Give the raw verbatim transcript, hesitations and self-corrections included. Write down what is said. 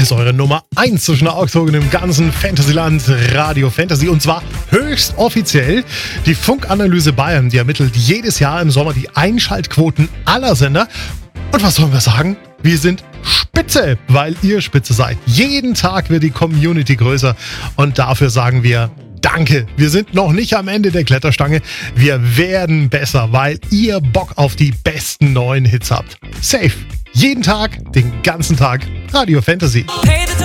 ist eure Nummer eins zwischen Augsburg und im ganzen Fantasyland, Radio Fantasy. Und zwar höchst offiziell. Die Funkanalyse Bayern, die ermittelt jedes Jahr im Sommer die Einschaltquoten aller Sender. Und was sollen wir sagen? Wir sind spitze, weil ihr spitze seid. Jeden Tag wird die Community größer und dafür sagen wir Danke. Wir sind noch nicht am Ende der Kletterstange. Wir werden besser, weil ihr Bock auf die besten neuen Hits habt. Safe. Jeden Tag, den ganzen Tag Radio Fantasy. Hey,